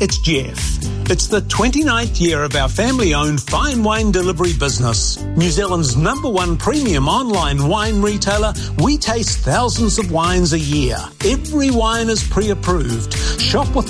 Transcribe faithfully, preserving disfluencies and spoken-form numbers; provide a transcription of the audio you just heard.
it's Jeff. It's the twenty-ninth year of our family-owned fine wine delivery business. New Zealand's number one premium online wine retailer, we taste thousands of wines a year. Every wine is pre-approved. Shop with